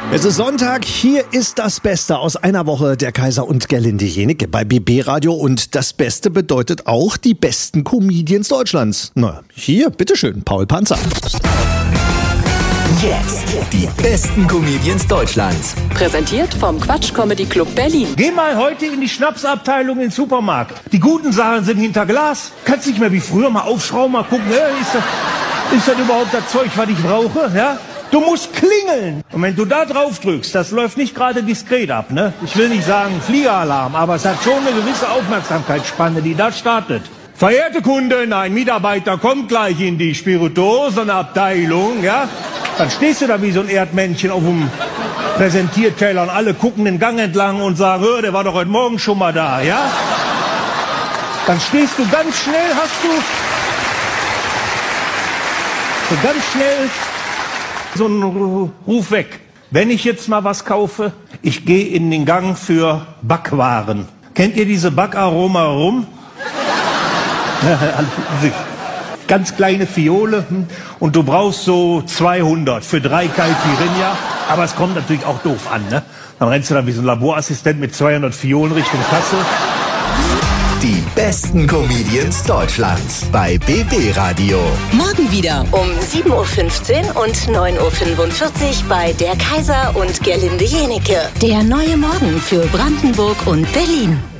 Es ist Sonntag, hier ist das Beste aus einer Woche der Kaiser und Gerlinde Jenecke bei BB Radio und das Beste bedeutet auch die besten Comedians Deutschlands. Na, hier, bitteschön, Paul Panzer. Jetzt die besten Comedians Deutschlands. Präsentiert vom Quatsch Comedy Club Berlin. Geh mal heute in die Schnapsabteilung in den Supermarkt. Die guten Sachen sind hinter Glas. Kannst nicht mehr wie früher mal aufschrauben, mal gucken, ist das überhaupt das Zeug, was ich brauche? Ja? Du musst klingeln. Und wenn du da drauf drückst, das läuft nicht gerade diskret ab, ne? Ich will nicht sagen Fliegeralarm, aber es hat schon eine gewisse Aufmerksamkeitsspanne, die da startet. Verehrte Kunden, ein Mitarbeiter kommt gleich in die Spirituosenabteilung, ja? Dann stehst du da wie so ein Erdmännchen auf dem Präsentierteller und alle gucken den Gang entlang und sagen, der war doch heute Morgen schon mal da, ja? Dann stehst du ganz schnell, so einen Ruf weg. Wenn ich jetzt mal was kaufe, ich gehe in den Gang für Backwaren. Kennt ihr diese Backaroma rum? Ganz kleine Fiole und du brauchst so 200 für 3 Caipirinha. Aber es kommt natürlich auch doof an, ne? Dann rennst du da wie so ein Laborassistent mit 200 Fiolen Richtung Kasse. Die besten Comedians Deutschlands bei BB Radio. Morgen wieder Um 7.15 Uhr und 9.45 Uhr bei der Kaiser und Gerlinde Jenecke. der neue Morgen für Brandenburg und Berlin.